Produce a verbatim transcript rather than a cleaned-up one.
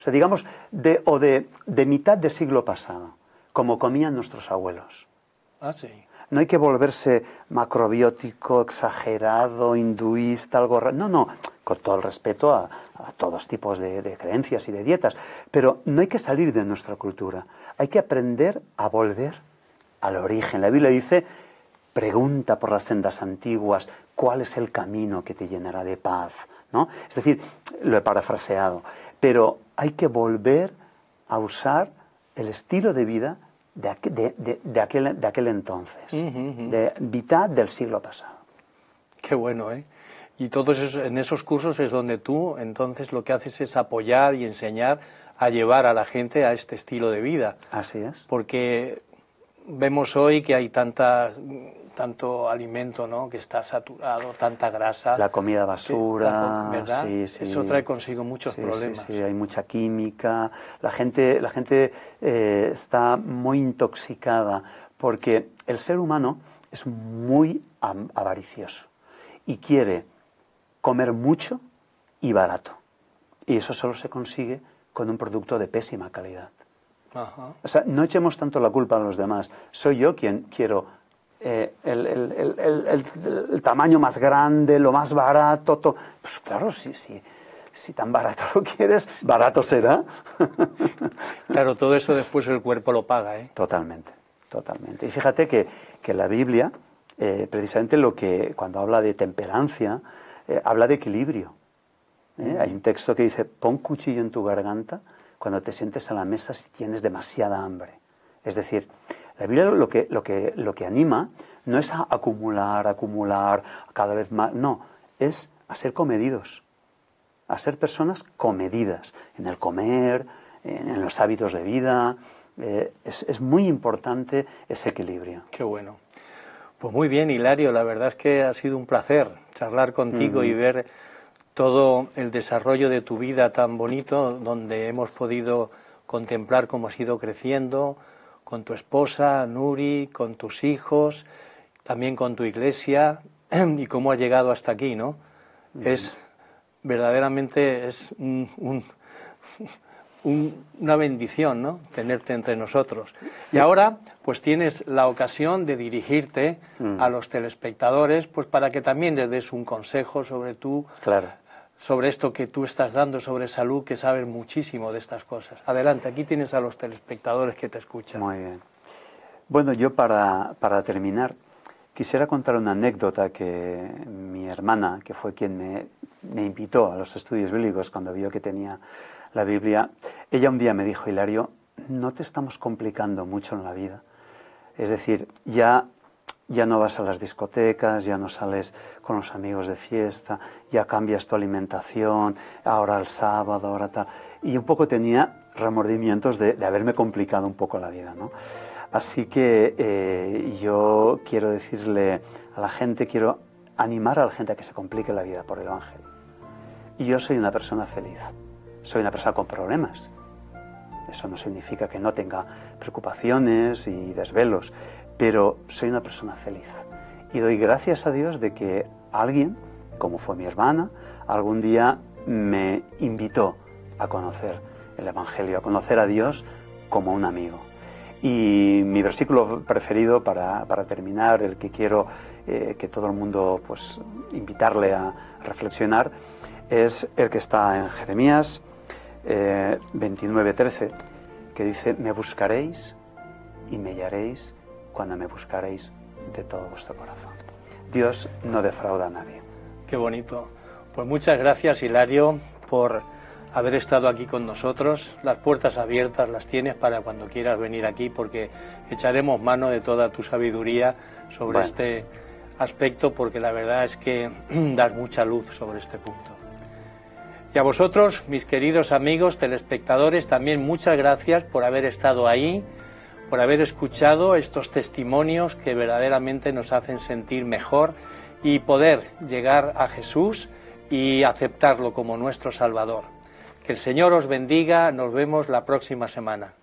O sea, digamos, de, o de, de mitad del siglo pasado, como comían nuestros abuelos. Ah, sí. No hay que volverse macrobiótico, exagerado, hinduista, algo raro. No, no, con todo el respeto a, a todos tipos de, de creencias y de dietas. Pero no hay que salir de nuestra cultura. Hay que aprender a volver al origen. La Biblia dice, pregunta por las sendas antiguas, ¿cuál es el camino que te llenará de paz? ¿No? Es decir, lo he parafraseado. Pero hay que volver a usar el estilo de vida De, aqu de, de, de, aquel, de aquel entonces, uh -huh. de mitad del siglo pasado. Qué bueno, ¿eh? Y todos esos, en esos cursos es donde tú, entonces, lo que haces es apoyar y enseñar a llevar a la gente a este estilo de vida. Así es. Porque vemos hoy que hay tanta, tanto alimento, ¿no?, que está saturado, tanta grasa. La comida basura, la, ¿verdad? Sí, sí. Eso trae consigo muchos sí, problemas. Sí, sí, hay mucha química. La gente, la gente eh, está muy intoxicada porque el ser humano es muy avaricioso y quiere comer mucho y barato. Y eso solo se consigue con un producto de pésima calidad. Ajá. O sea, no echemos tanto la culpa a los demás. Soy yo quien quiero eh, el, el, el, el, el, el tamaño más grande, lo más barato. To... Pues claro, sí, sí. Si tan barato lo quieres, barato será. Claro, todo eso después el cuerpo lo paga, ¿eh? Totalmente, totalmente. Y fíjate que, que la Biblia, eh, precisamente lo que, cuando habla de temperancia, eh, habla de equilibrio. ¿eh? Mm. Hay un texto que dice, pon cuchillo en tu garganta cuando te sientes a la mesa si tienes demasiada hambre. Es decir, la Biblia lo que, lo que, lo que anima no es a acumular, acumular, cada vez más, no, es a ser comedidos, a ser personas comedidas en el comer, en los hábitos de vida. Eh, es, es muy importante ese equilibrio. Qué bueno. Pues muy bien, Hilario, la verdad es que ha sido un placer charlar contigo mm. y ver todo el desarrollo de tu vida tan bonito, donde hemos podido contemplar cómo has ido creciendo, con tu esposa, Nuri, con tus hijos, también con tu iglesia, y cómo has llegado hasta aquí, ¿no? Mm. Es, verdaderamente, es un, un, un, una bendición, ¿no?, tenerte entre nosotros. Y ahora, pues tienes la ocasión de dirigirte mm. a los telespectadores, pues para que también les des un consejo sobre tú, claro. sobre esto que tú estás dando sobre salud, que sabes muchísimo de estas cosas. Adelante, aquí tienes a los telespectadores que te escuchan. Muy bien. Bueno, yo para, para terminar, quisiera contar una anécdota que mi hermana, que fue quien me, me invitó a los estudios bíblicos cuando vio que tenía la Biblia, ella un día me dijo, Hilario, no te estamos complicando mucho en la vida. Es decir, ya... ya no vas a las discotecas, ya no sales con los amigos de fiesta, ya cambias tu alimentación, ahora el sábado, ahora tal. Y un poco tenía remordimientos de, de haberme complicado un poco la vida, ¿no? Así que eh, yo quiero decirle a la gente, quiero animar a la gente a que se complique la vida por el Evangelio. Y yo soy una persona feliz, soy una persona con problemas. Eso no significa que no tenga preocupaciones y desvelos, pero soy una persona feliz. Y doy gracias a Dios de que alguien, como fue mi hermana, algún día me invitó a conocer el Evangelio, a conocer a Dios como un amigo. Y mi versículo preferido para, para terminar, el que quiero eh, que todo el mundo, pues, invitarle a reflexionar, es el que está en Jeremías eh, veintinueve trece, que dice, me buscaréis y me hallaréis cuando me buscaréis de todo vuestro corazón. Dios no defrauda a nadie. Qué bonito. Pues muchas gracias, Hilario, por haber estado aquí con nosotros. Las puertas abiertas las tienes para cuando quieras venir aquí, porque echaremos mano de toda tu sabiduría sobre bueno. este aspecto, porque la verdad es que das mucha luz sobre este punto. Y a vosotros, mis queridos amigos telespectadores, también muchas gracias por haber estado ahí, por haber escuchado estos testimonios que verdaderamente nos hacen sentir mejor y poder llegar a Jesús y aceptarlo como nuestro Salvador. Que el Señor os bendiga, nos vemos la próxima semana.